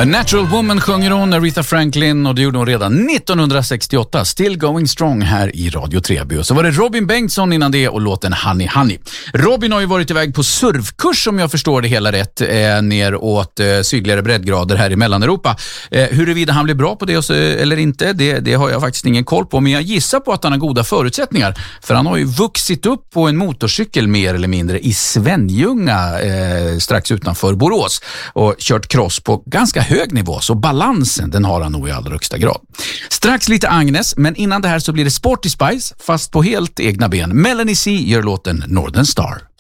A Natural Woman sjunger hon, Aretha Franklin, och det gjorde hon redan 1968. Still Going Strong här i Radio Treby. Och så var det Robin Bengtsson innan det och låten Honey Honey. Robin har ju varit iväg på surfkurs, om jag förstår det hela rätt, ner åt sydligare breddgrader här i Mellaneuropa. Huruvida han blir bra på det eller inte, det har jag faktiskt ingen koll på. Men jag gissar på att han har goda förutsättningar. För han har ju vuxit upp på en motorcykel mer eller mindre i Svenljunga strax utanför Borås. Och kört cross på ganska hög nivå, så balansen den har han nog i allra högsta grad. Strax lite Agnes, men innan det här så blir det Sporty Spice fast på helt egna ben. Melanie C gör låten Northern Star.